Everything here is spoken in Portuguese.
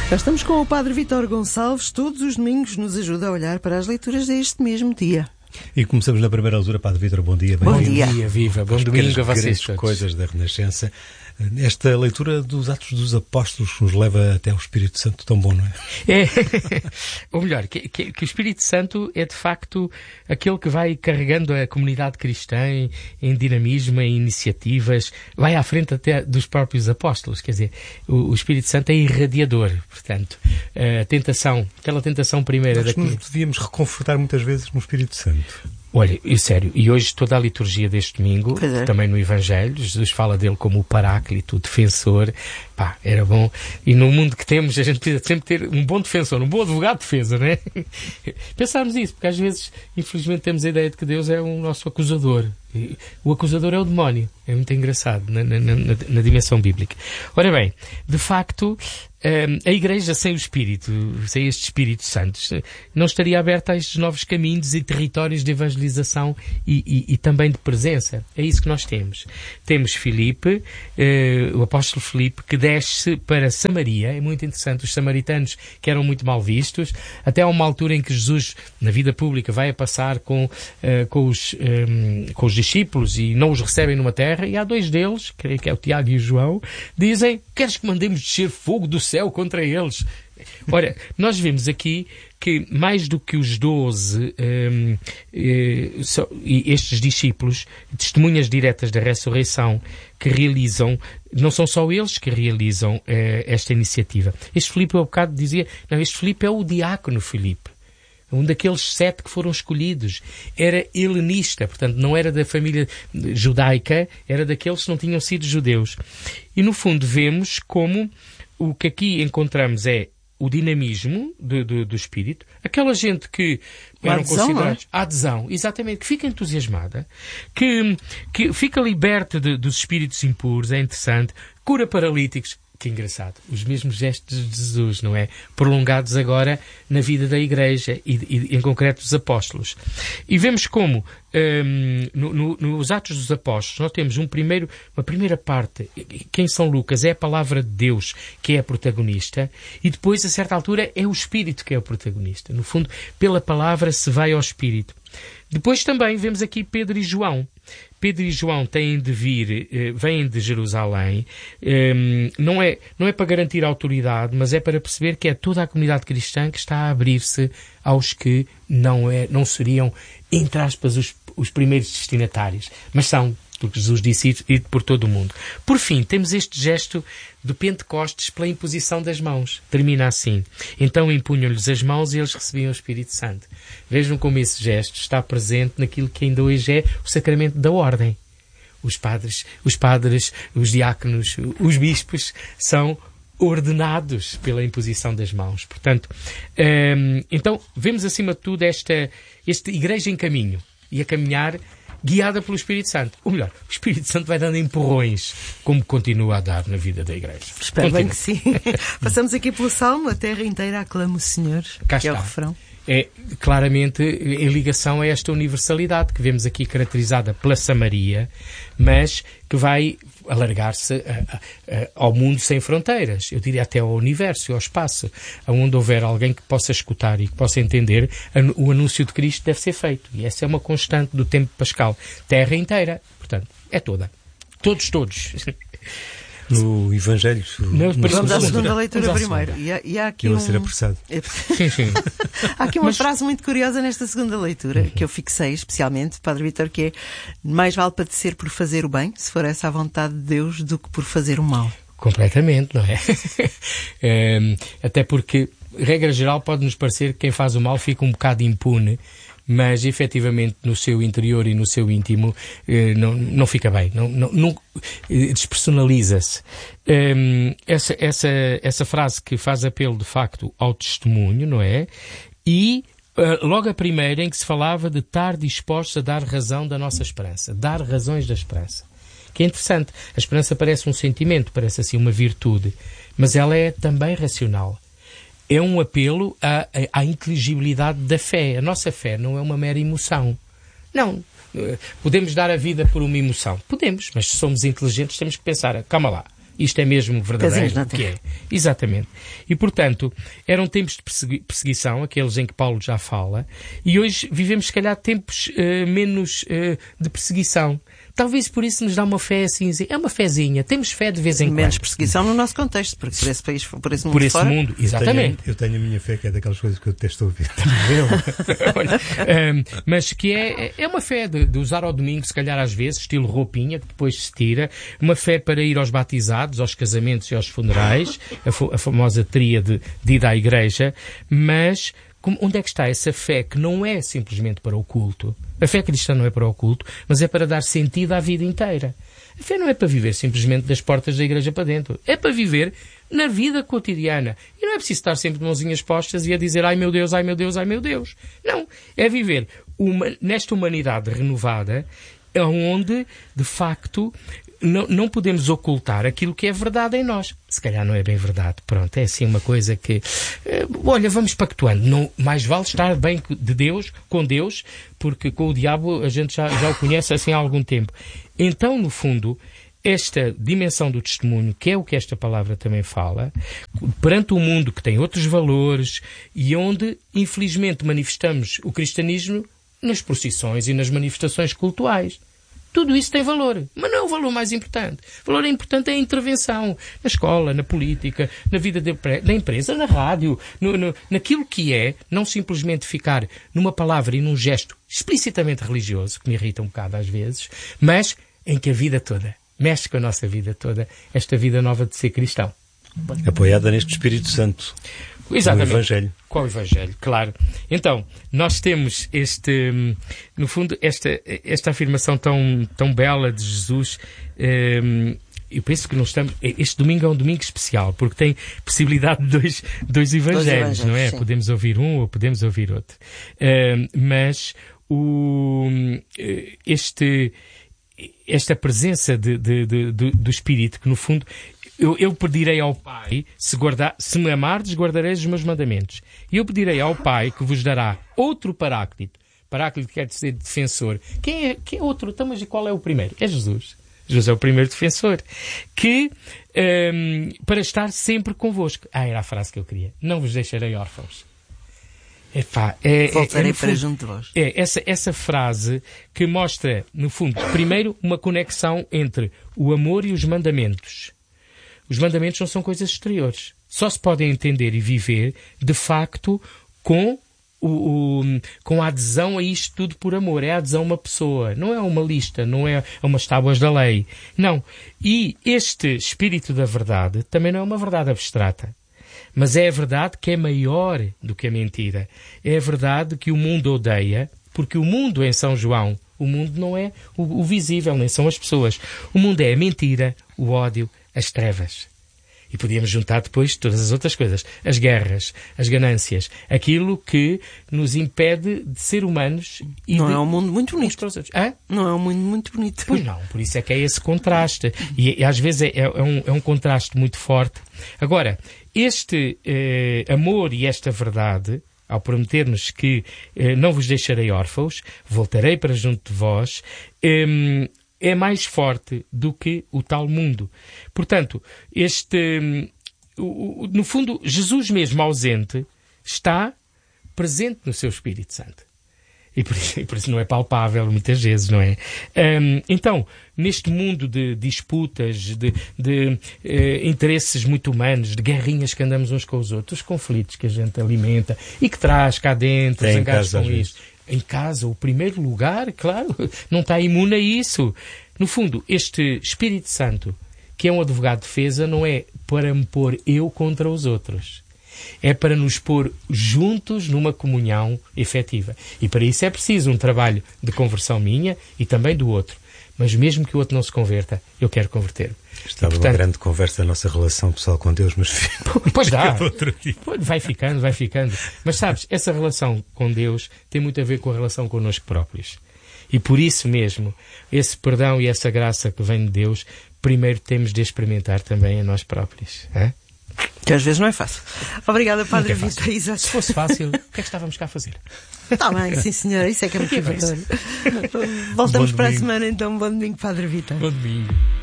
Já estamos com o Padre Vítor Gonçalves. Todos os domingos nos ajuda a olhar para as leituras deste mesmo dia. E começamos na primeira leitura. Padre Vítor, bom dia. Bom dia. Viva. Bom domingo a vocês todos. Coisas da Renascença. Esta leitura dos Atos dos Apóstolos nos leva até o Espírito Santo, tão bom, não é? Ou melhor, que o Espírito Santo é de facto aquele que vai carregando a comunidade cristã em dinamismo, em iniciativas, vai à frente até dos próprios apóstolos. Quer dizer, o Espírito Santo é irradiador. Portanto, aquela tentação primeira... Nós nos podíamos reconfortar muitas vezes no Espírito Santo. Olha, sério, e hoje toda a liturgia deste domingo, também no Evangelho, Jesus fala dele como o Paráclito, o defensor. Pá, era bom. E no mundo que temos, a gente precisa sempre ter um bom defensor, um bom advogado de defesa, não é? Pensarmos isso, porque às vezes, infelizmente, temos a ideia de que Deus é o nosso acusador. O acusador é o demónio. É muito engraçado na dimensão bíblica. Ora bem, de facto, a Igreja sem o Espírito, sem este Espírito Santo, não estaria aberta a estes novos caminhos e territórios de evangelização e também de presença. É isso que nós temos. Temos Filipe, o apóstolo Filipe, que desce para Samaria. É muito interessante. Os samaritanos, que eram muito mal vistos, até há uma altura em que Jesus, na vida pública, vai a passar com os discípulos e não os recebem numa terra, e há dois deles, creio que é o Tiago e o João, dizem: queres que mandemos descer fogo do céu contra eles? Ora, nós vemos aqui que mais do que os 12 estes discípulos, testemunhas diretas da ressurreição, que realizam, não são só eles que realizam esta iniciativa. Este Filipe, eu há bocado dizia, não, este Filipe é o diácono Filipe. Um daqueles 7 que foram escolhidos. Era helenista, portanto não era da família judaica, era daqueles que não tinham sido judeus. E no fundo vemos como o que aqui encontramos é o dinamismo do espírito, aquela gente que eram considerados... A adesão, exatamente, que fica entusiasmada, que fica liberta dos espíritos impuros, é interessante, cura paralíticos. Que engraçado. Os mesmos gestos de Jesus, não é? Prolongados agora na vida da Igreja e em concreto dos apóstolos. E vemos como nos Atos dos Apóstolos nós temos uma primeira parte, que em São Lucas é a palavra de Deus que é a protagonista, e depois a certa altura é o Espírito que é o protagonista. No fundo, pela palavra se vai ao Espírito. Depois também vemos aqui Pedro e João. Pedro e João têm de vir, vêm de Jerusalém, não é para garantir a autoridade, mas é para perceber que é toda a comunidade cristã que está a abrir-se aos que não seriam, entre aspas, os primeiros destinatários, mas são, porque Jesus disse, ir por todo o mundo. Por fim, temos este gesto do Pentecostes pela imposição das mãos. Termina assim: então impunham-lhes as mãos e eles recebiam o Espírito Santo. Vejam como esse gesto está presente naquilo que ainda hoje é o sacramento da ordem. Os padres, os diáconos, os bispos são ordenados pela imposição das mãos. Portanto, então vemos acima de tudo esta Igreja em caminho e a caminhar guiada pelo Espírito Santo. Ou melhor, o Espírito Santo vai dando empurrões, como continua a dar na vida da Igreja. Espero bem que sim. Passamos aqui pelo Salmo: a terra inteira aclama o Senhor, que é o refrão. É claramente em ligação a esta universalidade que vemos aqui caracterizada pela Samaria, mas que vai alargar-se ao mundo sem fronteiras. Eu diria até ao universo, ao espaço. Onde houver alguém que possa escutar e que possa entender, o anúncio de Cristo deve ser feito. E essa é uma constante do tempo pascal. Terra inteira. Portanto, é toda. Todos. No Evangelho... Vamos à segunda leitura primeiro. E há aqui a ser apressado. Sim. Há aqui uma frase muito curiosa nesta segunda leitura, que eu fixei especialmente, Padre Vítor, que é: mais vale padecer por fazer o bem, se for essa a vontade de Deus, do que por fazer o mal. Completamente, não é? Até porque, regra geral, pode-nos parecer que quem faz o mal fica um bocado impune, mas efetivamente no seu interior e no seu íntimo não fica bem, não despersonaliza-se. Essa frase que faz apelo de facto ao testemunho, não é? E logo a primeira em que se falava de estar dispostos a dar razão da nossa esperança, dar razões da esperança. Que é interessante, a esperança parece um sentimento, parece assim uma virtude, mas ela é também racional. É um apelo à inteligibilidade da fé. A nossa fé não é uma mera emoção. Não. Podemos dar a vida por uma emoção. Podemos, mas se somos inteligentes temos que pensar: calma lá, Isto é mesmo verdadeiro? Pezinhos na O que terra. é? Exatamente. E, portanto, eram tempos de perseguição, aqueles em que Paulo já fala, e hoje vivemos, se calhar, tempos menos de perseguição. Talvez por isso nos dá uma fé assim, é uma fezinha, temos fé de vez em Menos quando. perseguição no nosso contexto, porque por esse país, por esse mundo Por esse fora, mundo, exatamente. Eu tenho a minha fé, que é daquelas coisas que eu detesto ouvir. Olha, mas que é uma fé de usar ao domingo, se calhar às vezes, estilo roupinha, que depois se tira, uma fé para ir aos batizados, aos casamentos e aos funerais, a famosa tríade de ir à igreja, mas onde é que está essa fé que não é simplesmente para o culto? A fé cristã não é para o culto, mas é para dar sentido à vida inteira. A fé não é para viver simplesmente das portas da igreja para dentro. É para viver na vida cotidiana. E não é preciso estar sempre de mãozinhas postas e a dizer ai meu Deus, ai meu Deus, ai meu Deus. Não. É viver nesta humanidade renovada, onde, de facto, não podemos ocultar aquilo que é verdade em nós. Se calhar não é bem verdade. Pronto, é assim uma coisa que... olha, vamos pactuando. Não, mais vale estar bem de Deus, com Deus, porque com o diabo a gente já o conhece assim há algum tempo. Então, no fundo, esta dimensão do testemunho, que é o que esta palavra também fala, perante um mundo que tem outros valores e onde, infelizmente, manifestamos o cristianismo nas procissões e nas manifestações cultuais. Tudo isso tem valor, mas não é o valor mais importante. O valor importante é a intervenção na escola, na política, na vida da empresa, na rádio, naquilo que é, não simplesmente ficar numa palavra e num gesto explicitamente religioso, que me irrita um bocado às vezes, mas em que a vida toda, mexe com a nossa vida toda, esta vida nova de ser cristão. Apoiada neste Espírito Santo. Exatamente. Com o Evangelho. Com o Evangelho, claro. Então, nós temos no fundo, esta afirmação tão bela de Jesus. Eu penso que este domingo é um domingo especial, porque tem possibilidade de dois evangelhos, não é? Sim. Podemos ouvir um ou podemos ouvir outro. Mas esta presença do Espírito, que no fundo... Eu pedirei ao Pai, se me amardes, guardareis os meus mandamentos. E eu pedirei ao Pai que vos dará outro Paráclito. Paráclito quer dizer defensor. Quem é outro? Então, mas qual é o primeiro? É Jesus. Jesus é o primeiro defensor. Que, para estar sempre convosco. Era a frase que eu queria. Não vos deixarei órfãos. Voltarei para junto de vós. Essa frase que mostra, no fundo, primeiro, uma conexão entre o amor e os mandamentos. Os mandamentos não são coisas exteriores. Só se podem entender e viver, de facto, com a adesão a isto tudo por amor. É a adesão a uma pessoa. Não é uma lista, não é a umas tábuas da lei. Não. E este espírito da verdade também não é uma verdade abstrata. Mas é a verdade que é maior do que a mentira. É a verdade que o mundo odeia, porque o mundo em São João, o mundo não é o visível, nem são as pessoas. O mundo é a mentira, o ódio, as trevas. E podíamos juntar depois todas as outras coisas. As guerras, as ganâncias, aquilo que nos impede de ser humanos. Não é um mundo muito bonito. Não é um mundo muito bonito. Pois não, por isso é que é esse contraste. E às vezes é um contraste muito forte. Agora, este amor e esta verdade, ao prometer-nos que não vos deixarei órfãos, voltarei para junto de vós, é mais forte do que o tal mundo. Portanto, no fundo, Jesus mesmo ausente está presente no seu Espírito Santo. E por isso não é palpável muitas vezes, não é? Então, neste mundo de disputas, de interesses muito humanos, de guerrinhas que andamos uns com os outros, os conflitos que a gente alimenta e que traz cá dentro, zangados com isto. Em casa, o primeiro lugar, claro, não está imune a isso. No fundo, este Espírito Santo, que é um advogado de defesa, não é para me pôr eu contra os outros. É para nos pôr juntos numa comunhão efetiva. E para isso é preciso um trabalho de conversão minha e também do outro. Mas mesmo que o outro não se converta, eu quero converter-me. Estava uma grande conversa da nossa relação pessoal com Deus, mas... Pois dá. Vai ficando. Mas sabes, essa relação com Deus tem muito a ver com a relação connosco próprios. E por isso mesmo, esse perdão e essa graça que vem de Deus, primeiro temos de experimentar também a nós próprios. Que às vezes não é fácil. Obrigada, Padre Vítor. Se fosse fácil, o que é que estávamos cá a fazer? Está bem, sim senhora, isso é que é motivador. Voltamos para a semana, então. Bom domingo, Padre Vítor. Bom domingo.